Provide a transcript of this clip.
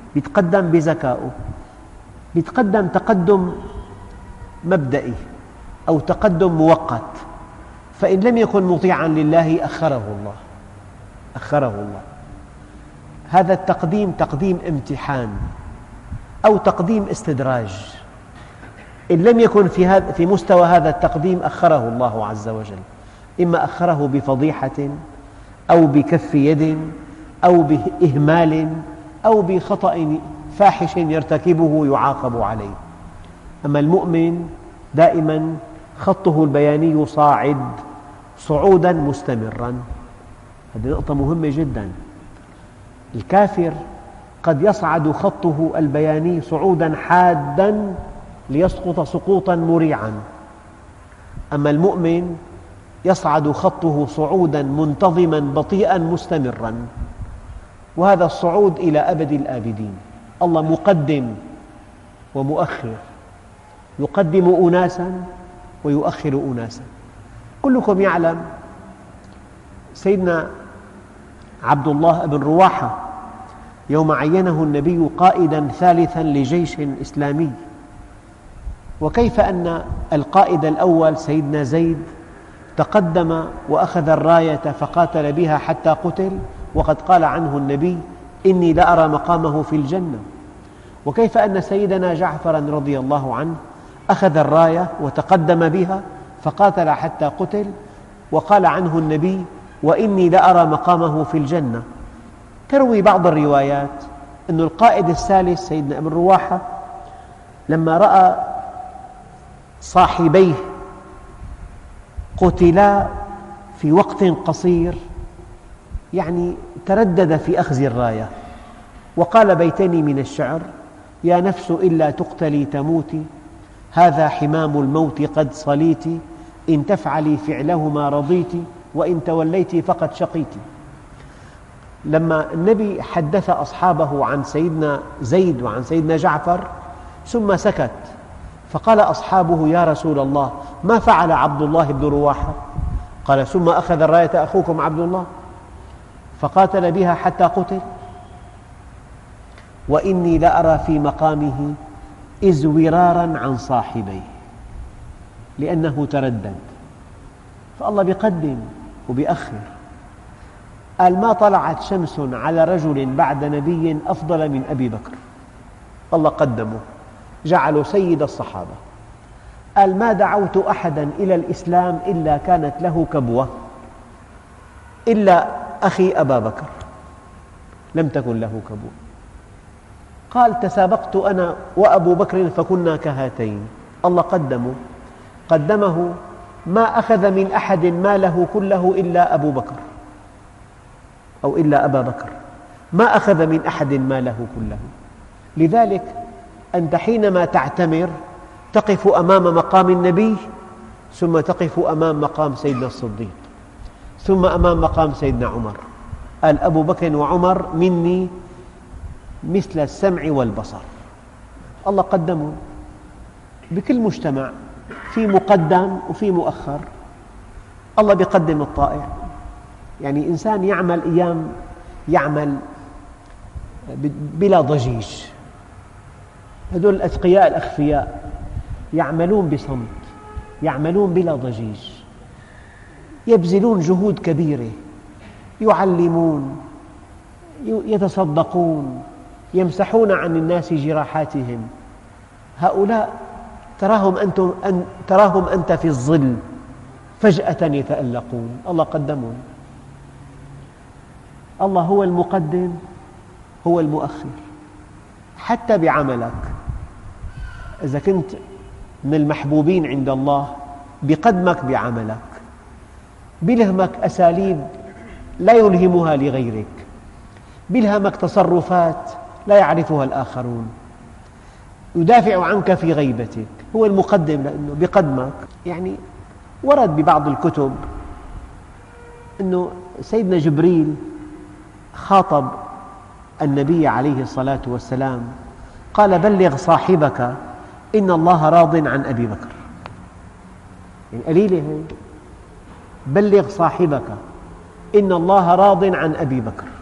بيتقدم بذكائه، بيتقدم تقدم مبدئي أو تقدم مؤقت، فإن لم يكن مطيعاً لله أخره الله. هذا التقديم تقديم امتحان أو تقديم استدراج. إن لم يكن في مستوى هذا التقديم أخره الله عز وجل، إما أخره بفضيحة أو بكف يد أو بإهمال أو بخطأ فاحش يرتكبه يعاقب عليه. أما المؤمن دائما خطه البياني صاعد صعودا مستمرا. هذه نقطة مهمة جدا. الكافر قد يصعد خطه البياني صعودا حادا ليسقط سقوطا مريعا، أما المؤمن يصعد خطه صعودا منتظما بطيئا مستمرا، وهذا الصعود إلى أبد الآبدين. الله مقدم ومؤخر، يقدم أناسا ويؤخر أناسا. كلكم يعلم سيدنا عبد الله بن رواحة يوم عينه النبي قائدا ثالثا لجيش إسلامي، وكيف أن القائد الأول سيدنا زيد تقدم وأخذ الراية فقاتل بها حتى قتل، وقد قال عنه النبي: إني لأرى مقامه في الجنة. وكيف أن سيدنا جعفرا رضي الله عنه أخذ الراية وتقدم بها فقاتل حتى قتل، وقال عنه النبي: وإني لأرى مقامه في الجنة. تروي بعض الروايات أن القائد الثالث سيدنا ابن رواحة لما رأى صاحبيه قتلا في وقت قصير يعني تردد في أخذ الراية، وقال بيتين من الشعر: يا نفس إلا تقتلي تموتي، هذا حمام الموت قد صليت، إن تفعلي فعلهما رضيت، وإن توليت فقد شقيت. لما النبي حدث أصحابه عن سيدنا زيد وعن سيدنا جعفر ثم سكت، فقال أصحابه: يا رسول الله، ما فعل عبد الله بن رواحة؟ قال: ثم أخذ الراية أخوكم عبد الله فقاتل بها حتى قتل. وإني لأرى في مقامه إزورارا عن صاحبيه، لأنه تردد. فالله يقدم ويؤخر. قال: ما طلعت شمس على رجل بعد نبي أفضل من أبي بكر. الله قدمه، جعله سيد الصحابة. قال: ما دعوت أحدا إلى الإسلام إلا كانت له كبوة إلا أخي أبا بكر، لم تكن له كبوة. قال: تسابقت أنا وأبو بكر فكنا كهاتين. الله قدمه، ما أخذ من أحد ماله كله إلا أبو بكر أو إلا أبا بكر، ما أخذ من أحد ماله كله. لذلك أنت حينما تعتمر تقف أمام مقام النبي، ثم تقف أمام مقام سيدنا الصديق، ثم أمام مقام سيدنا عمر. قال: أبو بكر وعمر مني مثل السمع والبصر. الله قدمه. بكل مجتمع في مقدم وفي مؤخر. الله يقدم الطائع، يعني إنسان يعمل بلا ضجيج. هذول الأتقياء الأخفياء يعملون بصمت، يعملون بلا ضجيج، يبذلون جهود كبيرة، يعلمون، يتصدقون، يمسحون عن الناس جراحاتهم. هؤلاء تراهم أنت في الظل فجأة يتألقون. الله قدمهم. الله هو المقدم هو المؤخر. حتى بعملك إذا كنت من المحبوبين عند الله بقدمك بعملك، بيلهمك أساليب لا يلهمها لغيرك، بيلهمك تصرفات لا يعرفها الآخرون، يدافع عنك في غيبتك. هو المقدم لأنه بقدمك. يعني ورد ببعض الكتب أنه سيدنا جبريل خاطب النبي عليه الصلاة والسلام قال: بلغ صاحبك إن الله راض عن أبي بكر. يعني قليلة هي، بلغ صاحبك إن الله راض عن أبي بكر.